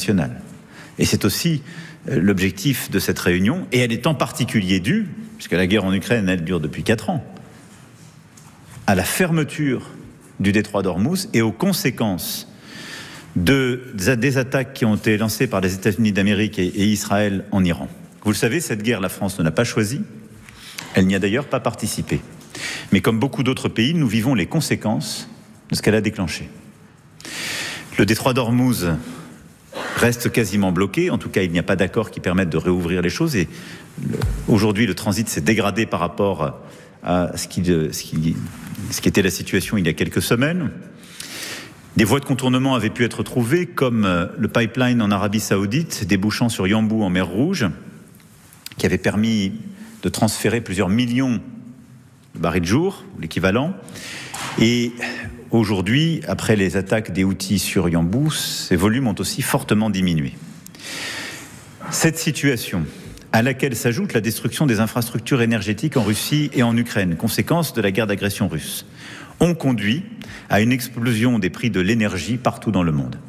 internationale. Et c'est aussi l'objectif de cette réunion, et elle est en particulier due, puisque la guerre en Ukraine, elle dure depuis 4 ans, à la fermeture du détroit d'Ormuz et aux conséquences des attaques qui ont été lancées par les États-Unis d'Amérique et Israël en Iran. Vous le savez, cette guerre, la France ne l'a pas choisie. Elle n'y a d'ailleurs pas participé. Mais comme beaucoup d'autres pays, nous vivons les conséquences de ce qu'elle a déclenché. Le détroit d'Ormuz reste quasiment bloqué. En tout cas, il n'y a pas d'accord qui permette de réouvrir les choses. Et aujourd'hui, le transit s'est dégradé par rapport à ce qui était la situation il y a quelques semaines. Des voies de contournement avaient pu être trouvées, comme le pipeline en Arabie Saoudite, débouchant sur Yanbu en mer Rouge, qui avait permis de transférer plusieurs millions de barils de jour, l'équivalent. Et aujourd'hui, après les attaques des Houthis sur Yanbu, ces volumes ont aussi fortement diminué. Cette situation, à laquelle s'ajoute la destruction des infrastructures énergétiques en Russie et en Ukraine, conséquence de la guerre d'agression russe, ont conduit à une explosion des prix de l'énergie partout dans le monde.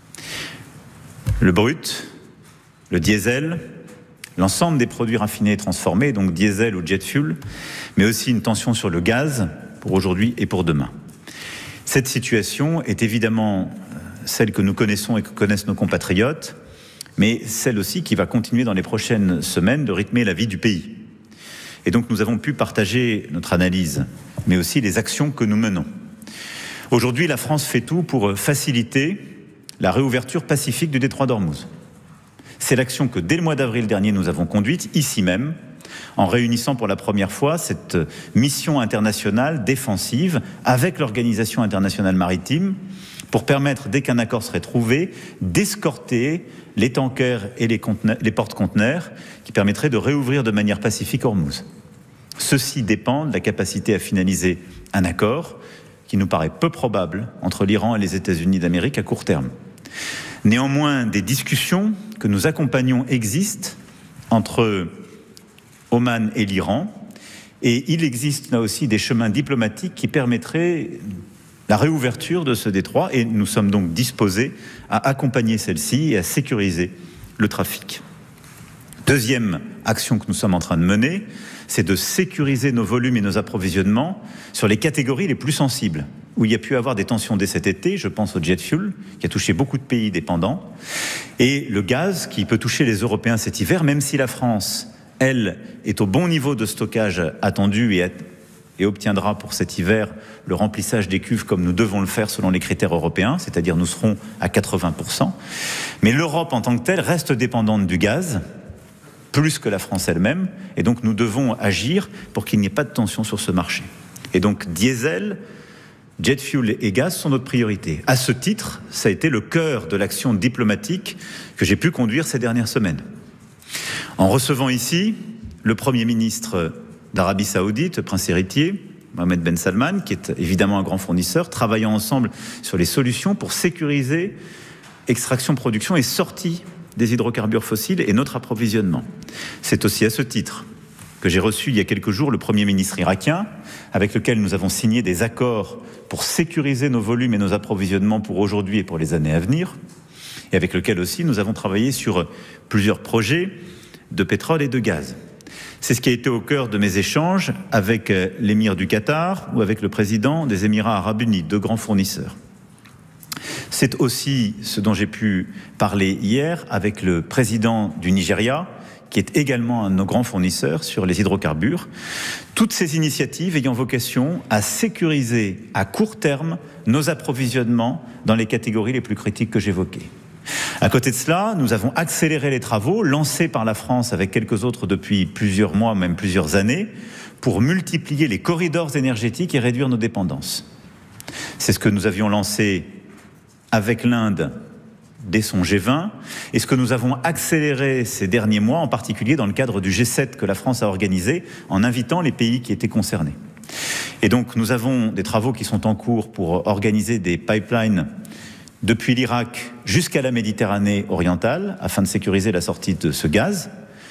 Le brut, le diesel, l'ensemble des produits raffinés et transformés, donc diesel ou jet fuel, mais aussi une tension sur le gaz pour aujourd'hui et pour demain. Cette situation est évidemment celle que nous connaissons et que connaissent nos compatriotes, mais celle aussi qui va continuer dans les prochaines semaines de rythmer la vie du pays. Et donc nous avons pu partager notre analyse, mais aussi les actions que nous menons. Aujourd'hui, la France fait tout pour faciliter la réouverture pacifique du détroit d'Ormuz. C'est l'action que dès le mois d'avril dernier nous avons conduite, ici même, en réunissant pour la première fois cette mission internationale défensive avec l'Organisation internationale maritime pour permettre, dès qu'un accord serait trouvé, d'escorter les tankers et les porte-conteneurs qui permettraient de réouvrir de manière pacifique Ormuz. Ceci dépend de la capacité à finaliser un accord qui nous paraît peu probable entre l'Iran et les États-Unis d'Amérique à court terme. Néanmoins, des discussions que nous accompagnons existent entre Oman et l'Iran, et il existe là aussi des chemins diplomatiques qui permettraient la réouverture de ce détroit, et nous sommes donc disposés à accompagner celle-ci et à sécuriser le trafic. Deuxième action que nous sommes en train de mener, c'est de sécuriser nos volumes et nos approvisionnements sur les catégories les plus sensibles, où il y a pu avoir des tensions dès cet été. Je pense au jet fuel, qui a touché beaucoup de pays dépendants, et le gaz, qui peut toucher les Européens cet hiver, même si la France, elle, est au bon niveau de stockage attendu et obtiendra pour cet hiver le remplissage des cuves comme nous devons le faire selon les critères européens, c'est-à-dire nous serons à 80%. Mais l'Europe en tant que telle reste dépendante du gaz, plus que la France elle-même, et donc nous devons agir pour qu'il n'y ait pas de tension sur ce marché. Et donc diesel, jet fuel et gaz sont notre priorité. À ce titre, ça a été le cœur de l'action diplomatique que j'ai pu conduire ces dernières semaines. En recevant ici le Premier ministre d'Arabie Saoudite, le prince héritier, Mohammed Ben Salman, qui est évidemment un grand fournisseur, travaillant ensemble sur les solutions pour sécuriser extraction, production et sortie des hydrocarbures fossiles et notre approvisionnement. C'est aussi à ce titre que j'ai reçu il y a quelques jours le Premier ministre irakien, avec lequel nous avons signé des accords pour sécuriser nos volumes et nos approvisionnements pour aujourd'hui et pour les années à venir, et avec lequel aussi nous avons travaillé sur plusieurs projets de pétrole et de gaz. C'est ce qui a été au cœur de mes échanges avec l'émir du Qatar ou avec le président des Émirats arabes unis, deux grands fournisseurs. C'est aussi ce dont j'ai pu parler hier avec le président du Nigeria, qui est également un de nos grands fournisseurs sur les hydrocarbures. Toutes ces initiatives ayant vocation à sécuriser à court terme nos approvisionnements dans les catégories les plus critiques que j'évoquais. À côté de cela, nous avons accéléré les travaux lancés par la France avec quelques autres depuis plusieurs mois, même plusieurs années, pour multiplier les corridors énergétiques et réduire nos dépendances. C'est ce que nous avions lancé avec l'Inde dès son G20, et ce que nous avons accéléré ces derniers mois, en particulier dans le cadre du G7 que la France a organisé, en invitant les pays qui étaient concernés. Et donc nous avons des travaux qui sont en cours pour organiser des pipelines depuis l'Irak jusqu'à la Méditerranée orientale, afin de sécuriser la sortie de ce gaz.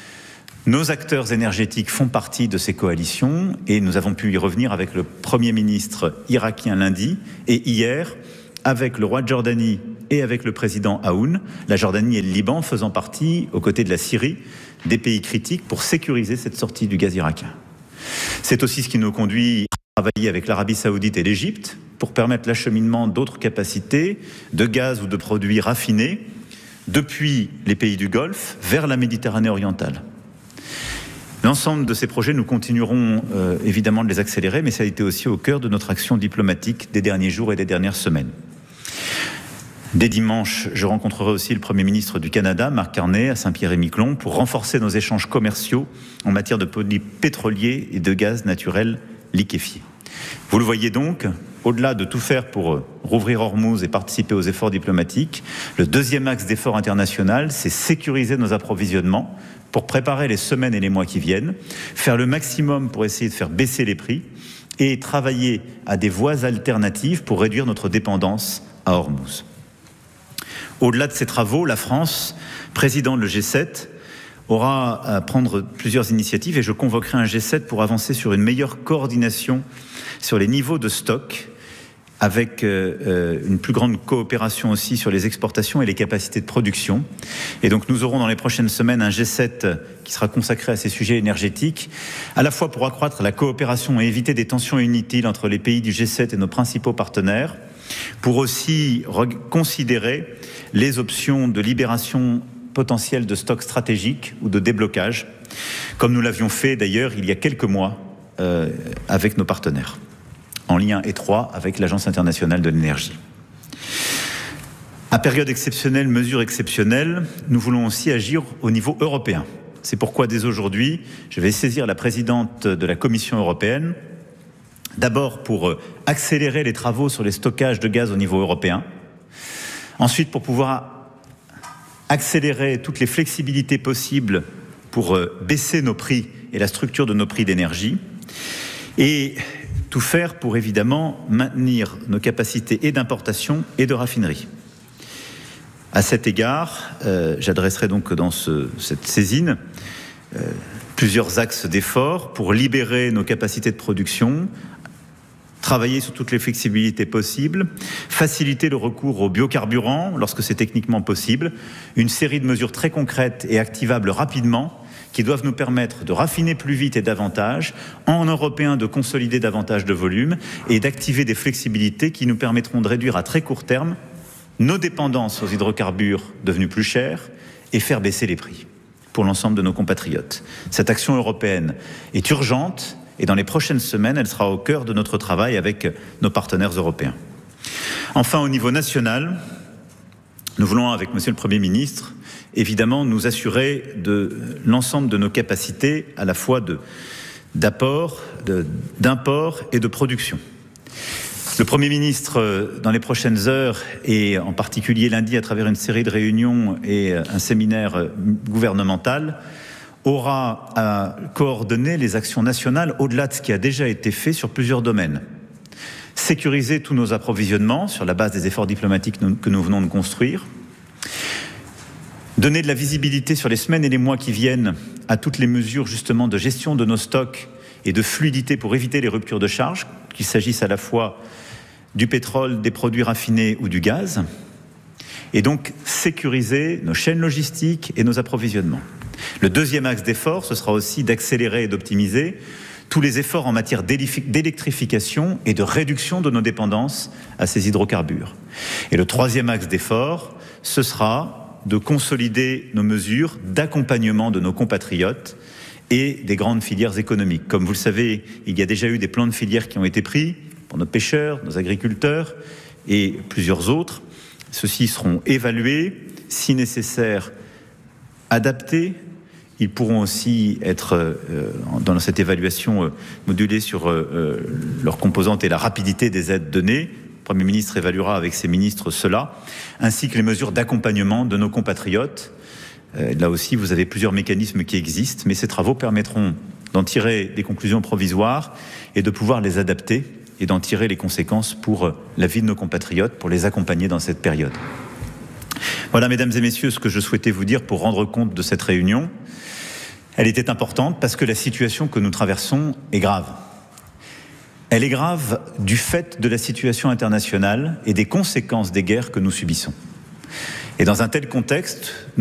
Nos acteurs énergétiques font partie de ces coalitions, et nous avons pu y revenir avec le Premier ministre irakien lundi, et hier avec le roi de Jordanie et avec le président Aoun, la Jordanie et le Liban faisant partie, aux côtés de la Syrie, des pays critiques pour sécuriser cette sortie du gaz irakien. C'est aussi ce qui nous conduit à travailler avec l'Arabie Saoudite et l'Égypte pour permettre l'acheminement d'autres capacités de gaz ou de produits raffinés depuis les pays du Golfe vers la Méditerranée orientale. L'ensemble de ces projets, nous continuerons évidemment de les accélérer, mais ça a été aussi au cœur de notre action diplomatique des derniers jours et des dernières semaines. Dès dimanche, je rencontrerai aussi le Premier ministre du Canada, Mark Carney, à Saint-Pierre-et-Miquelon, pour renforcer nos échanges commerciaux en matière de produits pétroliers et de gaz naturel liquéfié. Vous le voyez donc, au-delà de tout faire pour rouvrir Hormuz et participer aux efforts diplomatiques, le deuxième axe d'effort international, c'est sécuriser nos approvisionnements pour préparer les semaines et les mois qui viennent, faire le maximum pour essayer de faire baisser les prix et travailler à des voies alternatives pour réduire notre dépendance à Hormuz. Au-delà de ces travaux, la France, présidente le G7, aura à prendre plusieurs initiatives et je convoquerai un G7 pour avancer sur une meilleure coordination sur les niveaux de stock avec une plus grande coopération aussi sur les exportations et les capacités de production. Et donc nous aurons dans les prochaines semaines un G7 qui sera consacré à ces sujets énergétiques, à la fois pour accroître la coopération et éviter des tensions inutiles entre les pays du G7 et nos principaux partenaires, pour aussi considérer les options de libération potentielle de stocks stratégiques ou de déblocage, comme nous l'avions fait d'ailleurs il y a quelques mois avec nos partenaires, en lien étroit avec l'Agence internationale de l'énergie. À période exceptionnelle, mesure exceptionnelle, nous voulons aussi agir au niveau européen. C'est pourquoi dès aujourd'hui, je vais saisir la présidente de la Commission européenne, d'abord pour accélérer les travaux sur les stockages de gaz au niveau européen, ensuite pour pouvoir accélérer toutes les flexibilités possibles pour baisser nos prix et la structure de nos prix d'énergie, et tout faire pour évidemment maintenir nos capacités et d'importation et de raffinerie. À cet égard, j'adresserai donc dans cette saisine plusieurs axes d'effort pour libérer nos capacités de production, travailler sur toutes les flexibilités possibles, faciliter le recours aux biocarburants lorsque c'est techniquement possible, une série de mesures très concrètes et activables rapidement qui doivent nous permettre de raffiner plus vite et davantage, en européen de consolider davantage de volume et d'activer des flexibilités qui nous permettront de réduire à très court terme nos dépendances aux hydrocarbures devenus plus chers et faire baisser les prix pour l'ensemble de nos compatriotes. Cette action européenne est urgente et dans les prochaines semaines, elle sera au cœur de notre travail avec nos partenaires européens. Enfin, au niveau national, nous voulons, avec Monsieur le Premier ministre, évidemment nous assurer de l'ensemble de nos capacités à la fois d'import et de production. Le Premier ministre, dans les prochaines heures, et en particulier lundi à travers une série de réunions et un séminaire gouvernemental, aura à coordonner les actions nationales au-delà de ce qui a déjà été fait sur plusieurs domaines. Sécuriser tous nos approvisionnements sur la base des efforts diplomatiques que nous venons de construire, donner de la visibilité sur les semaines et les mois qui viennent à toutes les mesures justement de gestion de nos stocks et de fluidité pour éviter les ruptures de charge, qu'il s'agisse à la fois du pétrole, des produits raffinés ou du gaz, et donc sécuriser nos chaînes logistiques et nos approvisionnements. Le deuxième axe d'effort, ce sera aussi d'accélérer et d'optimiser tous les efforts en matière d'électrification et de réduction de nos dépendances à ces hydrocarbures. Et le troisième axe d'effort, ce sera de consolider nos mesures d'accompagnement de nos compatriotes et des grandes filières économiques. Comme vous le savez, il y a déjà eu des plans de filières qui ont été pris pour nos pêcheurs, nos agriculteurs et plusieurs autres. Ceux-ci seront évalués, si nécessaire, adaptés. Ils pourront aussi être, dans cette évaluation, modulés sur leurs composantes et la rapidité des aides données. Le Premier ministre évaluera avec ses ministres cela, ainsi que les mesures d'accompagnement de nos compatriotes. Là aussi, vous avez plusieurs mécanismes qui existent, mais ces travaux permettront d'en tirer des conclusions provisoires et de pouvoir les adapter et d'en tirer les conséquences pour la vie de nos compatriotes, pour les accompagner dans cette période. Voilà, mesdames et messieurs, ce que je souhaitais vous dire pour rendre compte de cette réunion. Elle était importante parce que la situation que nous traversons est grave. Elle est grave du fait de la situation internationale et des conséquences des guerres que nous subissons. Et dans un tel contexte,